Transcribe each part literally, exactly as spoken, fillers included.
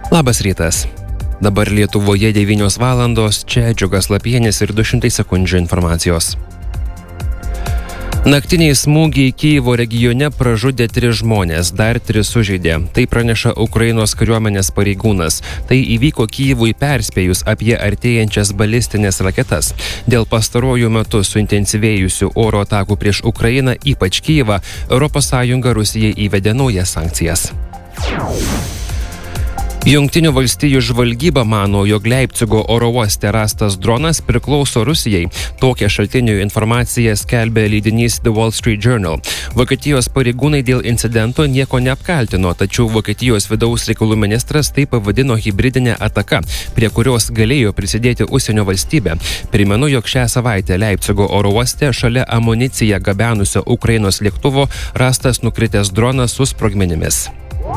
Labas rytas. Dabar Lietuvoje devynios valandos, čia Džiugas Lapienis ir du šimtai sekundžių informacijos. Naktiniai smūgiai Kijevo regione pražudė tris žmonės, dar tris sužeidė. Tai praneša Ukrainos kariuomenės pareigūnas. Tai įvyko Kijevui perspėjus apie artėjančias balistinės raketas. Dėl pastarojų metų suintensyvėjusių oro atakų prieš Ukrainą, ypač Kijevą, Europos Sąjunga Rusijai įvedė naujas sankcijas. Jungtinių valstijų žvalgyba mano, jog Leipcigo oro uoste rastas dronas priklauso Rusijai. Tokią šaltinių informaciją skelbė leidinys The Wall Street Journal. Vokietijos pareigūnai dėl incidento nieko neapkaltino, tačiau Vokietijos vidaus reikalų ministras tai pavadino hibridinė ataka, prie kurios galėjo prisidėti užsienio valstybė. Primenu, jog šią savaitę Leipcigo oro uoste šalia amuniciją gabenusio Ukrainos lėktuvo rastas nukritęs dronas su sprogmenimis.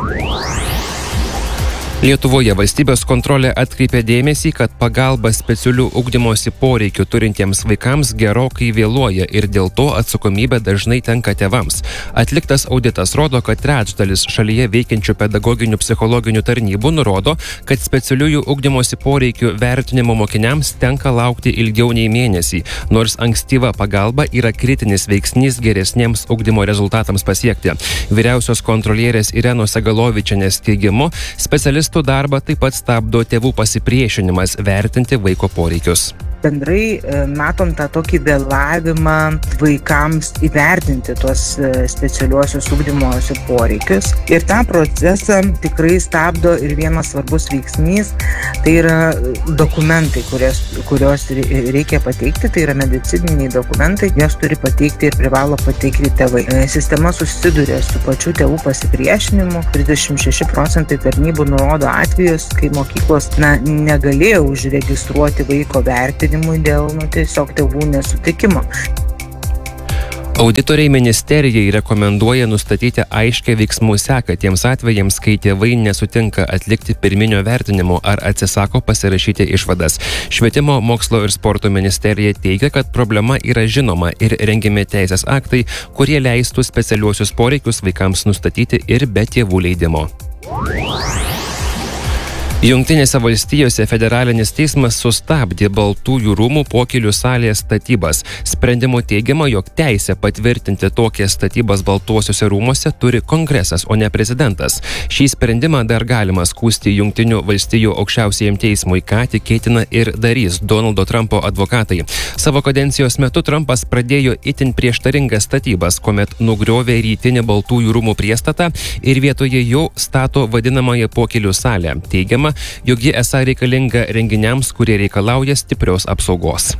Lietuvoje valstybės kontrolė atkreipė dėmesį, kad pagalba specialių ugdymosi poreikių turintiems vaikams gerokai vėluoja ir dėl to atsakomybė dažnai tenka tėvams. Atliktas auditas rodo, kad trečdalis šalyje veikiančių pedagoginių psichologinių tarnybų nurodo, kad specialiųjų ugdymosi poreikių vertinimo mokiniams tenka laukti ilgiau nei mėnesį, nors ankstyva pagalba yra kritinis veiksnys geresniems ugdymo rezultatams pasiekti. Vyriausios kontrolierės Irenos Segalovičienės teigimu, specialistų darbą taip pat stabdo tėvų pasipriešinimas vertinti vaiko poreikius. Bendrai matom tą tokį vėlavimą vaikams įvertinti tuos specialiuosius ugdymosi poreikius. Ir tą procesą tikrai stabdo ir vienas svarbus veiksnys, tai yra dokumentai, kurios, kurios reikia pateikti, tai yra medicininiai dokumentai, jos turi pateikti ir privalo pateikti tėvai. Sistema susiduria su pačiu tėvų pasipriešinimu. trisdešimt šeši procentai tarnybų nurodo atvejus, kai mokyklos na, negalėjo užregistruoti vaiko vertinimą dėl nu, tiesiog tėvų nesutikimo. Auditoriai ministerijai rekomenduoja nustatyti aiškę veiksmų seką tiems atvejams, kai tėvai nesutinka atlikti pirminio vertinimo ar atsisako pasirašyti išvadas. Švietimo, mokslo ir sporto ministerija teigia, kad problema yra žinoma ir rengiami teisės aktai, kurie leistų specialiuosius poreikius vaikams nustatyti ir be tėvų leidimo. Jungtinėse valstijose federalinis teismas sustabdė Baltųjų rūmų pokylių salės statybas. Sprendimų teigiama, jog teisę patvirtinti tokias statybas Baltuosiuose rūmuose turi kongresas, o ne prezidentas. Šį sprendimą dar galima skųsti Jungtinių valstijų aukščiausiajam teismui, ką tikėtina ir darys Donaldo Trumpo advokatai. Savo kadencijos metu Trumpas pradėjo itin prieštaringas statybas, kuomet nugriovė rytinį Baltųjų rūmų priestatą ir vietoje jo stato vadinamąją pokylių salę. Teigiama, jog ji esą reikalinga renginiams, kurie reikalauja stiprios apsaugos.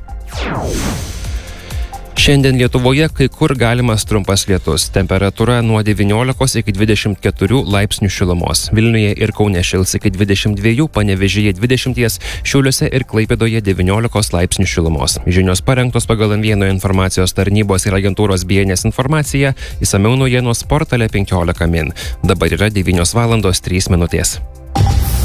Šiandien Lietuvoje kai kur galimas trumpas lietus. Temperatūra nuo devyniolikos iki dvidešimt keturių laipsnių šilumos. Vilniuje ir Kaune šils iki dvidešimt dviejų, Panevėžyje dvidešimt, Šiauliuose ir Klaipėdoje devyniolikos laipsnių šilumos. Žinios parengtos pagal M vienas informacijos tarnybos ir agentūros B N S informaciją, išsamiau naujienos portale penkiolika min. Dabar yra devynios valandos trys minutės.